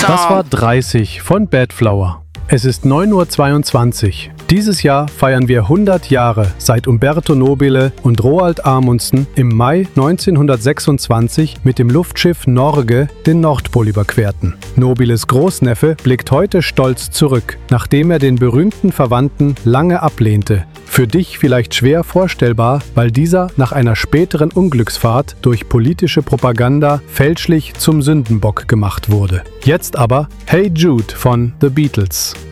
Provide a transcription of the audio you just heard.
Das war 30 von Bad Flower. Es ist 9:22 Uhr. Dieses Jahr feiern wir 100 Jahre, seit Umberto Nobile und Roald Amundsen im Mai 1926 mit dem Luftschiff Norge den Nordpol überquerten. Nobiles Großneffe blickt heute stolz zurück, nachdem er den berühmten Verwandten lange ablehnte. Für dich vielleicht schwer vorstellbar, weil dieser nach einer späteren Unglücksfahrt durch politische Propaganda fälschlich zum Sündenbock gemacht wurde. Jetzt aber Hey Jude von The Beatles.